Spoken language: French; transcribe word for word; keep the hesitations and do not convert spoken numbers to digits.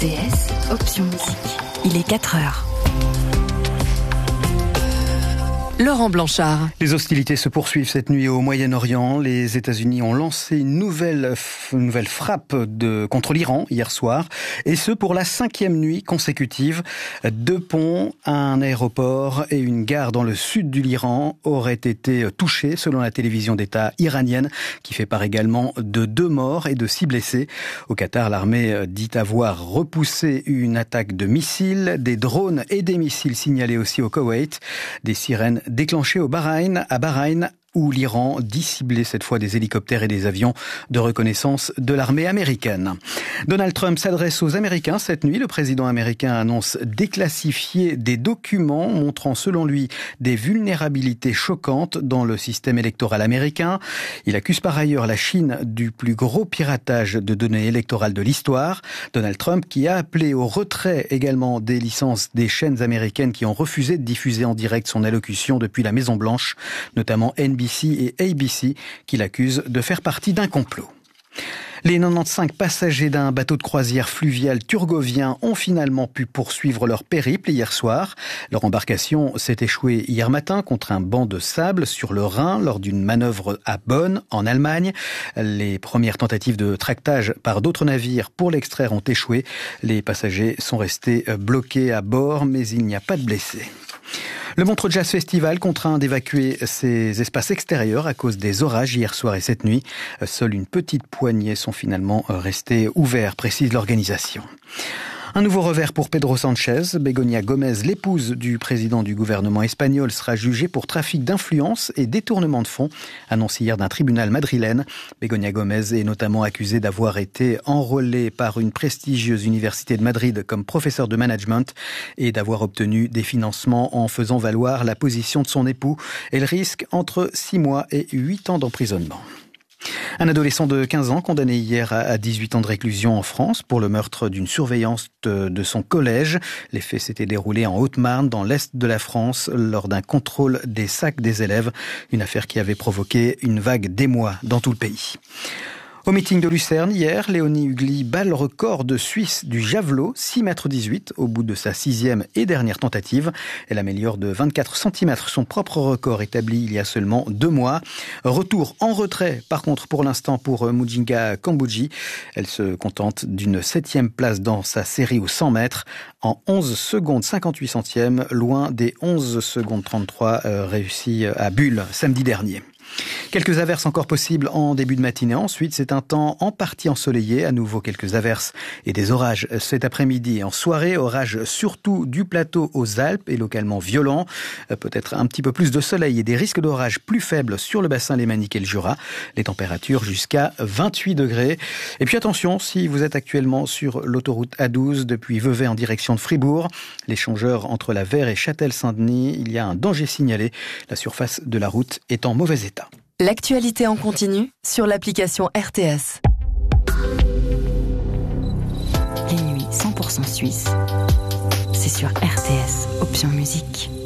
T S, option musique. Il est quatre heures. Laurent Blanchard. Les hostilités se poursuivent cette nuit au Moyen-Orient. Les États-Unis ont lancé une nouvelle, une nouvelle frappe de, contre l'Iran hier soir, et ce pour la cinquième nuit consécutive. Deux ponts, un aéroport et une gare dans le sud de l'Iran auraient été touchés, selon la télévision d'État iranienne, qui fait part également de deux morts et de six blessés. Au Qatar, l'armée dit avoir repoussé une attaque de missiles, des drones et des missiles signalés aussi au Koweït. Des sirènes déclenché au Bahreïn, à Bahreïn, où l'Iran dit cibler cette fois des hélicoptères et des avions de reconnaissance de l'armée américaine. Donald Trump s'adresse aux Américains cette nuit. Le président américain annonce déclassifier des documents montrant selon lui des vulnérabilités choquantes dans le système électoral américain. Il accuse par ailleurs la Chine du plus gros piratage de données électorales de l'histoire. Donald Trump qui a appelé au retrait également des licences des chaînes américaines qui ont refusé de diffuser en direct son allocution depuis la Maison-Blanche, notamment N B C et A B C, qui l'accusent de faire partie d'un complot. Les quatre-vingt-quinze passagers d'un bateau de croisière fluvial turgovien ont finalement pu poursuivre leur périple hier soir. Leur embarcation s'est échouée hier matin contre un banc de sable sur le Rhin lors d'une manœuvre à Bonn, en Allemagne. Les premières tentatives de tractage par d'autres navires pour l'extraire ont échoué. Les passagers sont restés bloqués à bord, mais il n'y a pas de blessés. Le Montreux Jazz Festival contraint d'évacuer ses espaces extérieurs à cause des orages hier soir et cette nuit. Seule une petite poignée sont finalement restés ouverts, précise l'organisation. Un nouveau revers pour Pedro Sanchez. Begoña Gómez, l'épouse du président du gouvernement espagnol, sera jugée pour trafic d'influence et détournement de fonds, annoncé hier d'un tribunal madrilène. Begoña Gómez est notamment accusée d'avoir été enrôlée par une prestigieuse université de Madrid comme professeur de management et d'avoir obtenu des financements en faisant valoir la position de son époux. Elle risque entre six mois et huit ans d'emprisonnement. Un adolescent de quinze ans condamné hier à dix-huit ans de réclusion en France pour le meurtre d'une surveillante de son collège. Les faits s'étaient déroulés en Haute-Marne, dans l'est de la France, lors d'un contrôle des sacs des élèves. Une affaire qui avait provoqué une vague d'émoi dans tout le pays. Au meeting de Lucerne, hier, Léonie Hugli bat le record de Suisse du javelot, six mètres dix-huit, au bout de sa sixième et dernière tentative. Elle améliore de vingt-quatre centimètres son propre record établi il y a seulement deux mois. Retour en retrait, par contre, pour l'instant, pour Mujinga Kambodji. Elle se contente d'une septième place dans sa série aux cent mètres, en onze secondes cinquante-huit centièmes, loin des onze secondes trente-trois euh, réussis à Bulle samedi dernier. Quelques averses encore possibles en début de matinée. Ensuite, c'est un temps en partie ensoleillé. À nouveau, quelques averses et des orages cet après-midi et en soirée. Orages surtout du plateau aux Alpes et localement violents. Peut-être un petit peu plus de soleil et des risques d'orage plus faibles sur le bassin lémanique et le Jura. Les températures jusqu'à vingt-huit degrés. Et puis attention, si vous êtes actuellement sur l'autoroute A douze depuis Vevey en direction de Fribourg, l'échangeur entre la Vert et Châtel-Saint-Denis, il y a un danger signalé. La surface de la route est en mauvais état. L'actualité en continu sur l'application R T S. Les nuits cent pour cent suisses, c'est sur R T S, option musique.